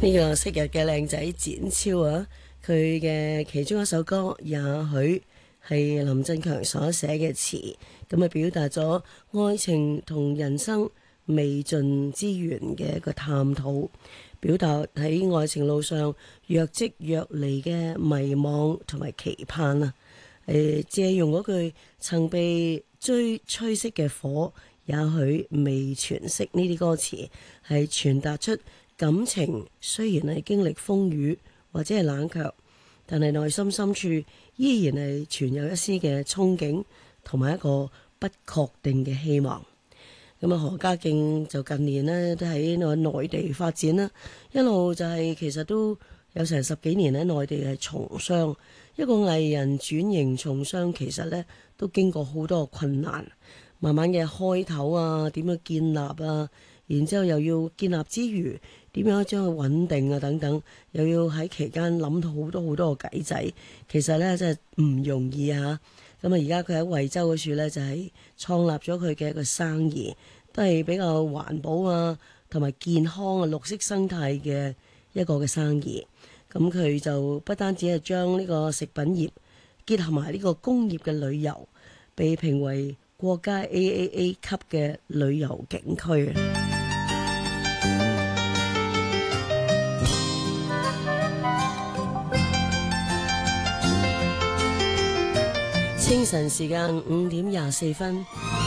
呢個昔日嘅靚仔展超啊，佢嘅其中一首歌也許係林振強所寫嘅詞，咁啊表達咗愛情同人生未盡之緣嘅一個探討，表達喺愛情路上若即若離嘅迷惘同埋期盼啊！借用嗰句曾被吹熄嘅火，也許未全熄，呢啲歌詞係傳達出感情雖然係經歷風雨或者係冷卻，但係內心深處依然係存有一絲嘅憧憬同埋一個不確定嘅希望。咁啊，何家勁就近年呢都喺內地發展啦，一路就係其實都有成10幾年喺內地係從商。一個藝人轉型從商，其實呢都經過好多困難，慢慢嘅開頭啊，點樣建立啊，然之後又要建立之餘，點樣將佢穩定啊等等，又要喺期間諗到好多好多個計仔，其實呢真係唔容易啊！咁啊，而家佢喺惠州嗰處呢，就係創立咗佢嘅一個生意，都係比較環保啊，同埋健康啊、綠色生態嘅一個嘅生意。咁佢就不單止係將呢個食品業結合埋呢個工業嘅旅遊，被評為國家 AAA 級嘅旅遊景區。清晨時間5點24分。